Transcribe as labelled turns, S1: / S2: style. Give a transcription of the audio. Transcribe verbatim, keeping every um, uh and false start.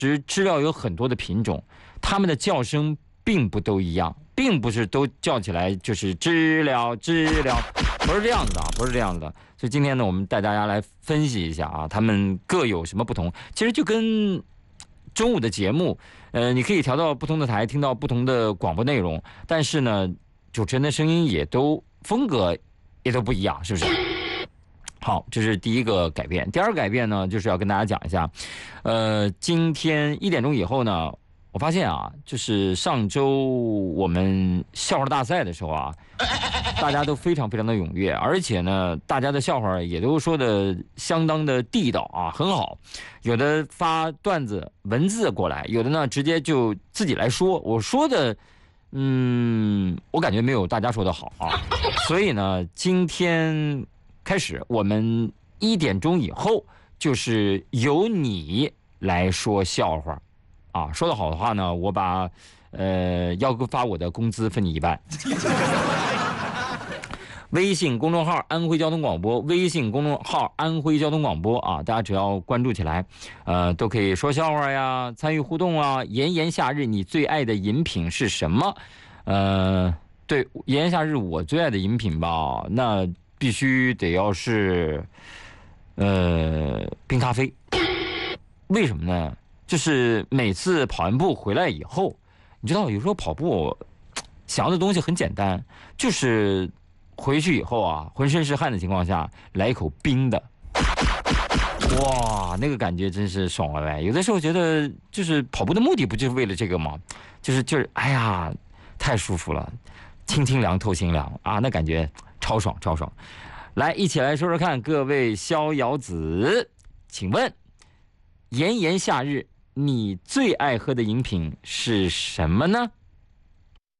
S1: 实知了有很多的品种，它们的叫声并不都一样，并不是都叫起来就是知了知了，不是这样子的，不是这样子的。所以今天呢，我们带大家来分析一下啊，它们各有什么不同。其实就跟中午的节目，呃，你可以调到不同的台，听到不同的广播内容，但是呢，主持人的声音也都风格也都不一样，是不是？好，这是第一个改变。第二个改变呢，就是要跟大家讲一下，呃，今天一点钟以后呢，我发现啊，就是上周我们笑话大赛的时候啊，大家都非常非常的踊跃，而且呢，大家的笑话也都说的相当的地道啊，很好。有的发段子文字过来，有的呢直接就自己来说。我说的，嗯，我感觉没有大家说的好啊。所以呢，今天开始，我们一点钟以后就是由你来说笑话。啊，说得好的话呢，我把呃要发我的工资分你一半。微信公众号安徽交通广播，微信公众号安徽交通广播啊，大家只要关注起来，呃，都可以说笑话呀，参与互动啊。炎炎夏日，你最爱的饮品是什么？呃，对，炎炎夏日我最爱的饮品吧，那必须得要是呃冰咖啡。为什么呢？就是每次跑完步回来以后，你知道有时候跑步想要的东西很简单，就是回去以后啊，浑身是汗的情况下来一口冰的，哇，那个感觉真是爽了呗。有的时候觉得就是跑步的目的不就是为了这个吗？就是就是哎呀，太舒服了，清清凉透心凉啊，那感觉超爽超爽。来，一起来说说看，各位逍遥子，请问炎炎夏日你最爱喝的饮品是什么呢？